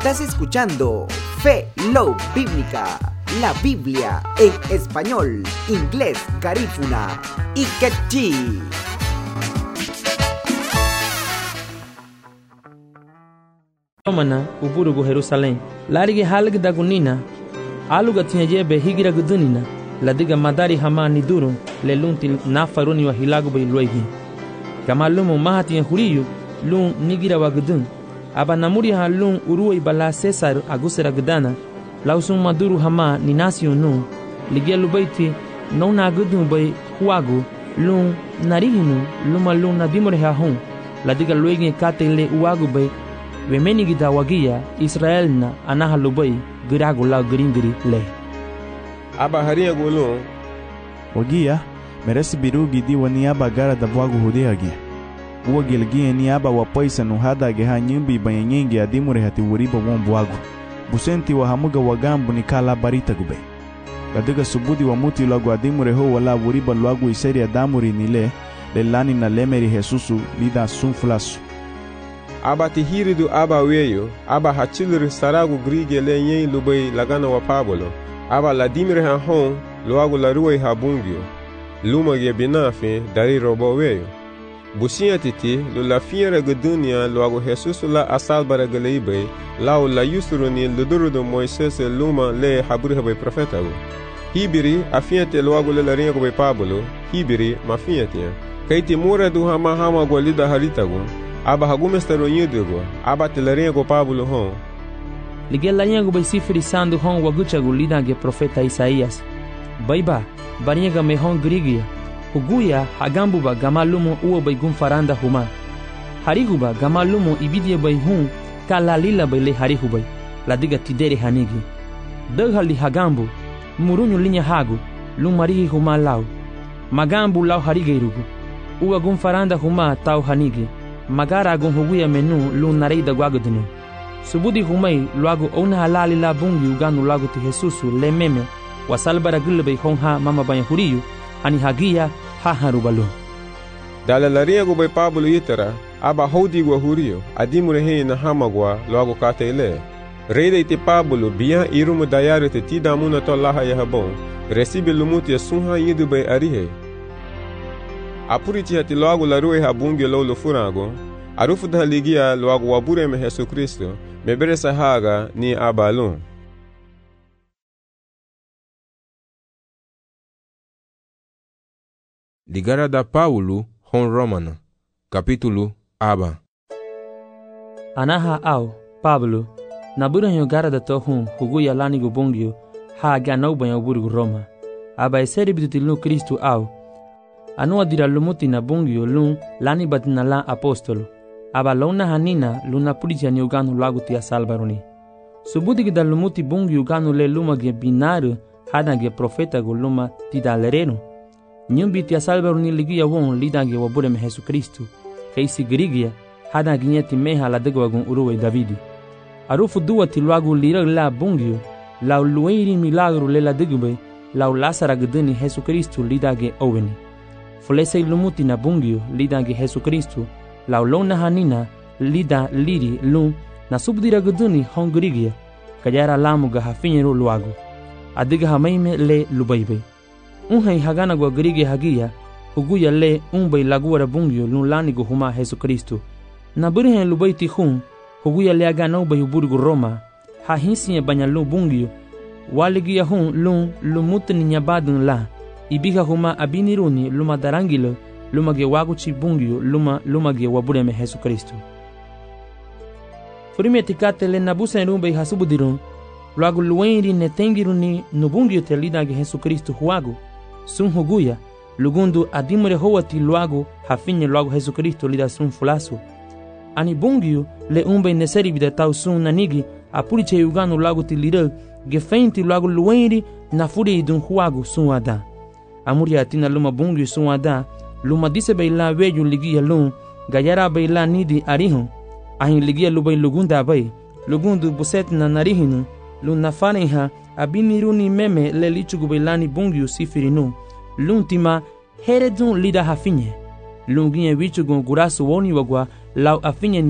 Estás escuchando Fe Love Bíblica, la Biblia en español, inglés, garífuna y quechí. Romana uburugu Jerusalém. Larigi halig dagunina. Aluga tinha jebe higira gudunina. Ladiga madari hama niduru lelunti nafaruni wa hilagu bay luigi. Kamalumu mahati huriyu lun nigira wa gudun. Aba namuri ha lun uruwa ibala Cesar agusera gudana. Lausun maduru hama ninasi unu. Ligia lubaiti nona gudun bay huagu lun narihinu luma lun nadimore ha hun. Ladiga luigi kate le uagu bay Wemeni gida wagia Israel na anaha lubai giragu la giringiri le. Aba haria gulun wagia meresi birugi di wani aba gara da bwagu hudeagi. Uwa gilgia ni aba wapaisa nuhada geha nyimbi banyanyengi adimure hati wuriba won bwagu. Busenti wa hamuga wagambu ni kala barita gube. Ladiga subudi wa muti lagu adimure ho wala wuriba lagu iseri adamuri nile lelani na lemeri Jesusu lida sunfulasu. Aba tihiridu aba weyo, aba hachilur saragu grige le nyen lubai lagana wa pabolo. Aba ladimire ha hon, luagu la ruwe ha bungyo. Luma ge binafe, dari robo weyo. Busia titi, lu la fiera gudunia luagu Jesus la asalbara galeibe, lau la yusuruni ludurudu Moises luma le haburi habe profetago. Hibiri, afiate luagu le la ringo be pabolo, hibiri, mafiatia. Kaiti mura du hama golida haritago. Aba hagumestero nyudugo, aba telerengo Pablo hon. Ligela nyango bay sifri sandu hon waguchagu lidange profeta Isaías. Baiba, bariega me hon grigia. Huguya hagambuba gamalumo uo bay gumfaranda huma. Hariguba gamalumo ibidia bay hun kalalila bay le harihubay. Ladiga tidere hanigi. Daghali hagambu, murunyu linya hagu, lumarihi huma lau. Magambu lau harigeirugu. Uwa gumfaranda huma tau hanigi. Magara agun huguya menu lu narei da guagudinu. Subudi humai luagu ona halali la bungi uganu lagu ti Jesusu le meme wasalbara gulbe honha mama banya huriyu hani hagia ha harubalu. Dala la riego bay Pablo yitara aba hodi gwa huriyo adimure he na hamagwa luagu katele. Reida ite Pablo biya irumu dayare te tidamuna to laha yahabon recibe lumuti ya sunha yidu bay arihe. Apuriti hati loagu la ruwe habungi lo furago, arufu da ligia loagu wabure me Yesu Kristo, mebere sahaga ni abalun. Ligara da Paulo hon Romana, capítulo aba. Anaha au, Pablo, nabura nyo gara da tohun huguya lani gubungyo, ha ganau banya uburu Roma. Aba eseri bitutilnu Kristu au, Anua dira lumuti na bungyo lun lani batina la apostolo. Aba launa hanina luna pulitia ni uganu lagu tia salbaruni. Subuti gida lumuti bungyo uganu le luma ge binaru hada ge profeta go luma tida lereno. Nyumbi tia salbaruni ligia won lida ge wabure me Jesu Kristu. Heisi grigia hada ginyeti meha la dego wagun uruwe Davidi. Arufu duwa ti lagu lira la bungyo la lueiri milagro le la degube la lasara gdeni Jesu Kristu lida ge oweni. Fulese lumuti na bungyo lidange Jesu Kristu, laulona hanina lida liri lun na subdira guduni hongrigia, kajara lamuga hafinyero luagu. Adiga hamaime le lubaibe. Unhai hagana gwa grigia hagia, huguya le unbay laguara bungyo lun lanigo huma Jesu Kristu. Na burihen lubaiti hun, huguya le agana ubay uburgu Roma, ha hinsiye banyalo bungyo, waligia hun lun lumutni nyabadun la, ibiga huma abiniruni luma darangilo luma ge waguchi bungyo luma ge wabure me Jesu Kristu. Furime tikate le nabusa enumbe hasubudirun luagu luenri netengiruni nubungyo te lida ge Jesu Kristu huagu sun huguya lugundu adimure howati luagu hafinye luagu Jesu Kristu lida sun fulasu. Ani bungyo le umbe neseri bida tau sun nanigi apuriche uganu luagu ti lida ge feinti luagu luenri na furi idun huagu sun ada. Amuri atina luma bungyo sun ada, luma dise baila weju ligia lun, gayara baila nidi arihun, ahin ligia lubay lugunda bay, lugundu buset na narihinu, lun nafaneha abiniruni meme le lichugu bailani bungyo sifirinu, lun tima heredun lida hafinye, lun ginye wichugu gurasu woni wagwa lau afinye